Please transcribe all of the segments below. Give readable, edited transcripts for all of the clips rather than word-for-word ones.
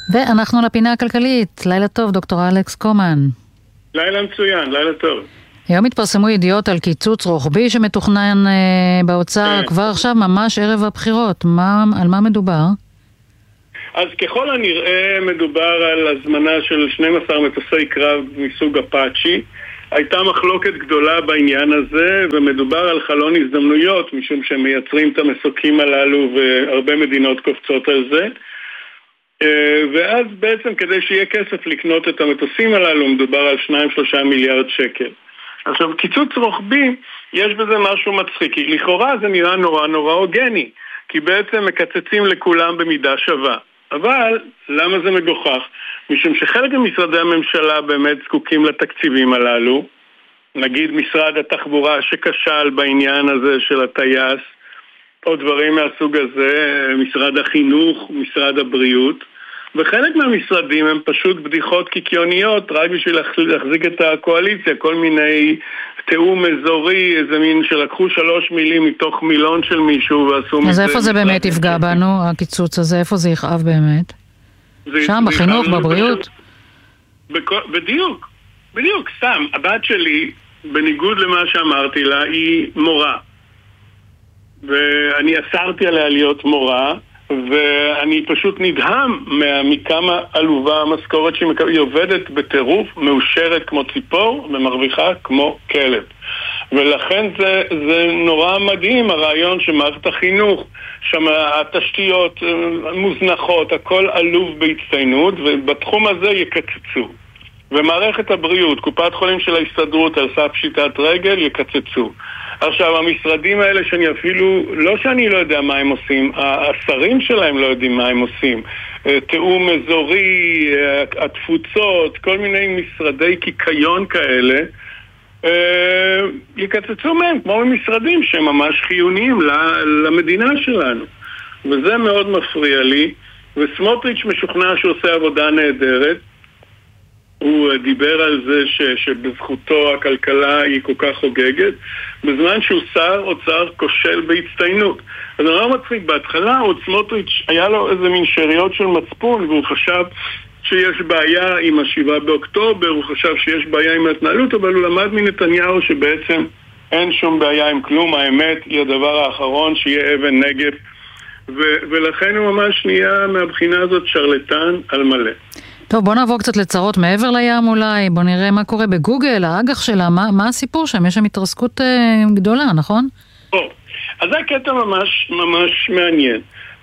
ואנחנו לפינה הכלכלית. לילה טוב, דוקטור אלכס קומן. לילה מצוין, לילה טוב. היום התפרסמו ידיעות על קיצוץ רוחבי שמתוכנן באוצר כבר עכשיו, ממש ערב הבחירות. על מה מדובר? אז ככל הנראה מדובר על הזמנה של 12 מטוסי קרב מסוג אפאצ'י. הייתה מחלוקת גדולה בעניין הזה, ומדובר על חלון הזדמנויות, משום שהם מייצרים את המסוקים הללו והרבה מדינות קופצות על זה. ואז בעצם כדי שיהיה כסף לקנות את המטוסים הללו מדובר על 2-3 מיליארד שקל. עכשיו, קיצוץ רוחבי, יש בזה משהו מצחיק, כי לכאורה זה נראה נורא הוגני, כי בעצם מקצצים לכולם במידה שווה. אבל למה זה מגוחך? משום שחלק ממשרדי הממשלה באמת זקוקים לתקציבים הללו, נגיד משרד התחבורה שכשל בעניין הזה של הטייס, או דברים מהסוג הזה, משרד החינוך, משרד הבריאות, וחלק מהמשרדים הם פשוט בדיחות קיקיוניות רק בשביל להחזיק את הקואליציה, כל מיני תיאום אזורי, איזה מין שלקחו 3 מילים מתוך מילון של מישהו ועשו מזה. אז איפה זה באמת יפגע בנו, הקיצוץ הזה? איפה זה יכאב באמת? שם, בחינוך, בבריאות? בדיוק, סתם. הבת שלי, בניגוד למה שאמרתי לה, היא מורה. ואני אסרתי עליה להיות מורה, ואני פשוט נדהם מכמה עלובה המשכורת שהיא עובדת בטירוף, מאושרת כמו ציפור ומרוויחה כמו כלב. ולכן זה נורא מדהים הרעיון שמערכת החינוך, שם התשתיות מוזנחות, הכל עלוב בהצטיינות, ובתחום הזה יקצצו. ומערכת הבריאות, קופת חולים של ההסתדרות על סף פשיטת רגל, יקצצו. עכשיו, המשרדים האלה שאני אפילו, לא שאני לא יודע מה הם עושים, השרים שלהם לא יודעים מה הם עושים. תיאום אזורי, התפוצות, כל מיני משרדי קיקיון כאלה, יקצצו מהם, כמו משרדים שהם ממש חיוניים למדינה שלנו. וזה מאוד מפריע לי, וסמוטריץ' משוכנע שעושה עבודה נהדרת. הוא דיבר על זה שבזכותו הכלכלה היא כל כך חוגגת, בזמן שהוא שר אוצר כושל בהצטיינות. אז אני לא מצחיק, בהתחלה עוד סמוטריץ' היה לו איזה מין שאריות של מצפון, והוא חשב שיש בעיה עם 7 באוקטובר, הוא חשב שיש בעיה עם ההתנהלות, אבל הוא למד מנתניהו שבעצם אין שום בעיה עם כלום, האמת היא הדבר האחרון שיהיה אבן נגף, ולכן הוא ממש נהיה מהבחינה הזאת שרלטן על מלא. טוב, בוא נעבור קצת לצרות מעבר לים אולי, בוא נראה מה קורה בגוגל, האג"ח שלה, מה הסיפור שם? יש שם התרסקות גדולה, נכון? אז זה קטע ממש מעניין.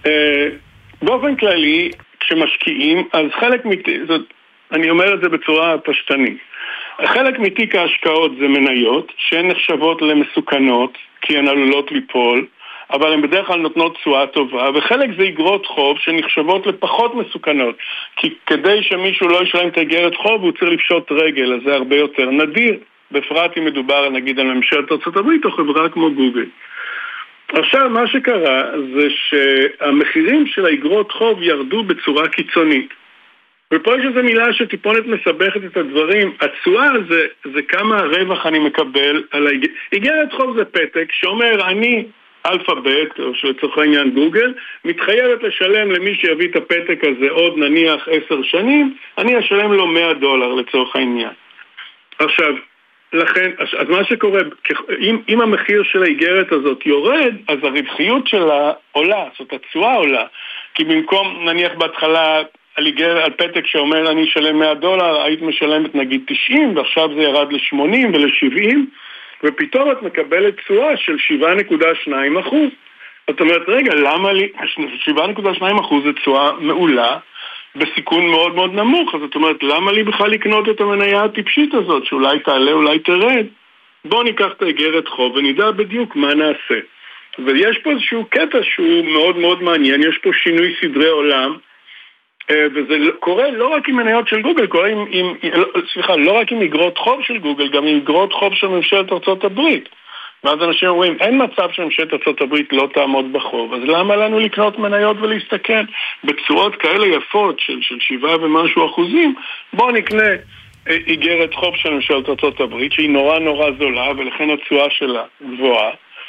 באופן כללי, כשמשקיעים, אז חלק אני אומר את זה בצורה פשטנית, חלק מתיק ההשקעות זה מניות, שהן נחשבות למסוכנות, כי הן עלולות ליפול, אבל הן בדרך כלל נותנות תשואה טובה, וחלק זה אגרות חוב שנחשבות לפחות מסוכנות, כי כדי שמישהו לא ישלם את אגרת חוב הוא צריך לפשוט רגל, אז זה הרבה יותר נדיר, בפרט אם מדובר נגיד על ממשלת ארצות הברית או חברה כמו גוגל. עכשיו מה שקרה זה שהמחירים של האגרות חוב ירדו בצורה קיצונית, ופה יש איזו מילה שטיפונת מסבכת את הדברים. התשואה זה כמה רווח אני מקבל על אגרת חוב, זה פתק שאומר אני אלפאבית, או שלצורך העניין גוגל, מתחייבת לשלם למי שיביא את הפתק הזה עוד נניח 10 שנים, אני אשלם לו $100 לצורך העניין. עכשיו, לכן, אז מה שקורה, אם המחיר של האיגרת הזאת יורד, אז הרווחיות שלה עולה, זאת התשואה עולה, כי במקום נניח בהתחלה על פתק שאומר אני אשלם $100, היית משלמת נגיד 90, ועכשיו זה ירד ל-80 ול-70, ופתאום את מקבלת תשואה של 7.2%. זאת אומרת, רגע, למה לי? 7.2% זה תשואה מעולה, בסיכון מאוד מאוד נמוך. אז זאת אומרת, למה לי בכלל לקנות את המניה הטיפשית הזאת, שאולי תעלה, אולי תרד? בואו ניקח את האגרת חוב ונדע בדיוק מה נעשה. ויש פה איזשהו קטע שהוא מאוד מאוד מעניין, יש פה שינוי סדרי עולם, וזה קורה לא רק עם מניות של גוגל, קורה לא רק עם אגרות חוב של גוגל, גם עם אגרות חוב של ממשלת ארצות הברית. ואז אנשים אומרים, אין מצב שממשלת ארצות הברית לא תעמוד בחוב, אז למה לנו לקנות מניות ולהסתכן? בצורות כאלה יפות של 7 ומשהו אחוזים, בואו נקנה אגרת חוב של ממשלת ארצות הברית, שהיא נורא זולה, ולכן התשואה שלה גבוהה.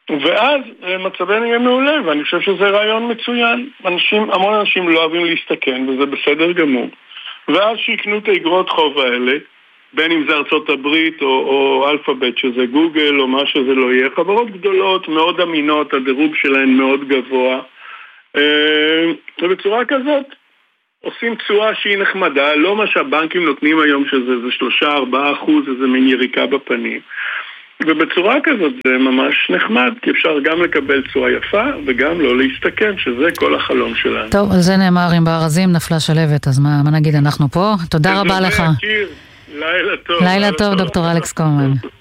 ואז מצבנו יהיה מעולה, ואני חושב שזה רעיון מצוין. המון אנשים לא אוהבים להסתכן, וזה בסדר גמור. ואז שיקנו את האגרות חוב האלה, בין אם זה ארצות הברית או אלפאבית, שזה גוגל או מה שזה לא יהיה, חברות גדולות, מאוד אמינות, הדירוג שלהן מאוד גבוה, ובצורה כזאת עושים תשואה שהיא נחמדה, לא מה שהבנקים נותנים היום שזה 3-4%, איזה מין יריקה בפנים. ובצורה כזאת זה ממש נחמד, כי אפשר גם לקבל תשואה יפה וגם לא להסתכן, שזה כל החלום שלנו. טוב, על זה נאמר, אם בארזים נפלה שלבת, אז מה נגיד, אנחנו פה? תודה רבה לך. לילה טוב. לילה טוב, דוקטור אלכס קומן.